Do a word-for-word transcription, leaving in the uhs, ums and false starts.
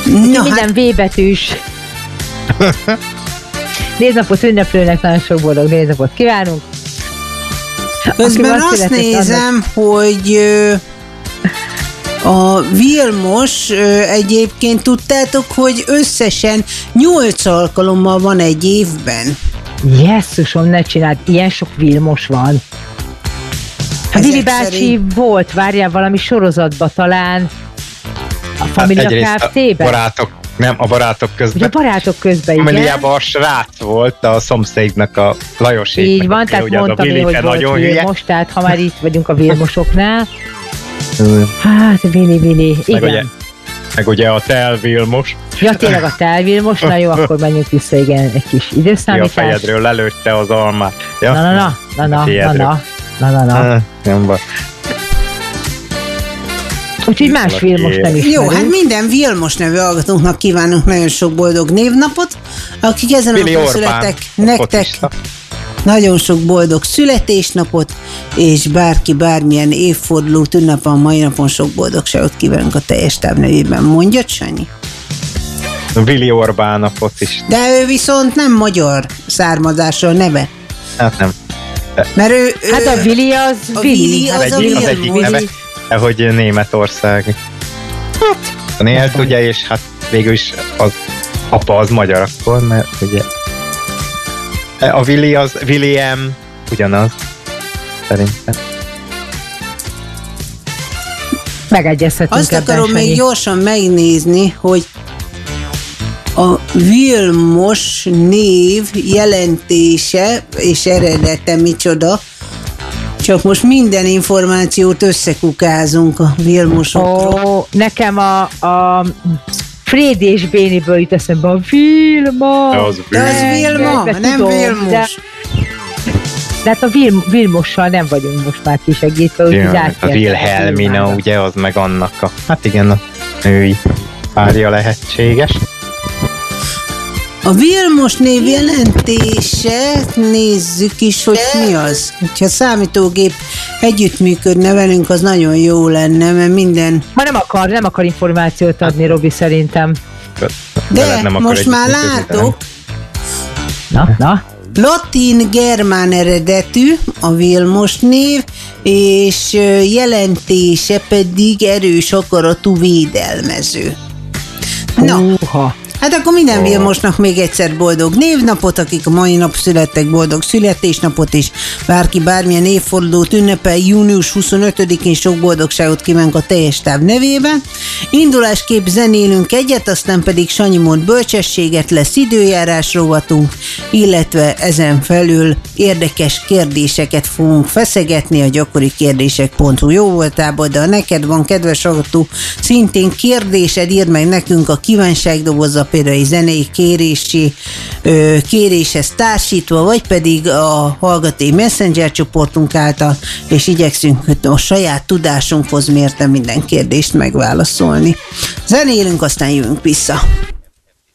No, minden hát... V betűs. Névnapot ünneplőnek nagyon sok boldog névnapot kívánunk. Közben azt nézem, annak... hogy a Vilmos egyébként tudtátok, hogy összesen nyolc alkalommal van egy évben. Jesszusom, ne csináld, ilyen sok Vilmos van. A Vili bácsi szerint... volt, várjál, valami sorozatba talán, a Família hát Kft-ben? A barátok, nem, a barátok közben. Ugye a barátok közben, igen. Familiában a srác volt, a szomszédnak, a Lajoséknak. Így van, tehát mondtam én, hogy volt Vilmos, tehát ha már itt vagyunk a Vilmosoknál. Hát, Vili, Vili, igen. Meg ugye, meg ugye a Tel Vilmos. Ja, tényleg a Tel Vilmos, na jó, akkor menjünk vissza, igen, egy kis időszámítás. A fejedről lelőtte az almát. Ja? Na, na, na, na, na, na, na, na, na, na. Nem baj. Úgyhogy más Vilmos nem is. Jó, hát minden Vilmos nevű hallgatónknak kívánunk nagyon sok boldog névnapot, akik ezen a napon születtek, nektek nagyon sok boldog születésnapot, és bárki bármilyen évfordulót ünnepel a mai napon, sok boldogságot kívánunk a teljes táv nevében. Mondjad, Sanyi? Vili Orbán napot is. De ő viszont nem magyar származású a neve. Hát nem. De. Mert ő, ő, hát a Vili az a Vili. Vili az, az, a egyik, az egyik neve, hogy Németország. Hát. A német ugye, és hát végül is az apa az magyar akkor, mert ugye a Vili az William ugyanaz, szerintem. Megegyezhetünk. Azt akarom még annyi. Gyorsan megnézni, hogy a Vilmos név jelentése és eredete micsoda. Csak most minden információt összekukázunk a Vilmosokról. Ó, nekem a, a Frédi és Béniből jut eszembe a Vilma. De az Vilma, de az Vilma de, nem tudom, Vilmos. De, de hát a Vil, Vilmossal nem vagyunk most már kisegítve. Ja, a Wilhelmina, ugye, az meg annak a, hát igen, a női párja lehetséges. A Vilmos név jelentése, nézzük is, hogy mi az. Ha számítógép együttműködne velünk, az nagyon jó lenne, mert minden... Ma nem akar, nem akar információt adni, Robi, szerintem. De nem most már látok. Na, na. Latin-germán eredetű a Vilmos név, és jelentése pedig erős akaratú védelmező. Na. Uha. Hát akkor minden Vilmosnak még egyszer boldog névnapot, akik a mai nap születtek, boldog születésnapot is. Bárki bármilyen évfordulót ünnepel, június huszonötödikén sok boldogságot kívánok a teljes táv nevében. Indulásképp zenélünk egyet, aztán pedig Sanyi mond bölcsességet, lesz időjárás rovatunk, illetve ezen felül érdekes kérdéseket fogunk feszegetni a gyakori kérdések pont hu jó voltából, de ha neked van, kedves hallgató, szintén kérdésed, írd meg nekünk a kívánságdobozza, például egy zenei kérési, ö, kéréshez társítva, vagy pedig a hallgatói messenger csoportunk által, és igyekszünk a saját tudásunkhoz mérten minden kérdést megválaszolni. Zenélünk, aztán jövünk vissza.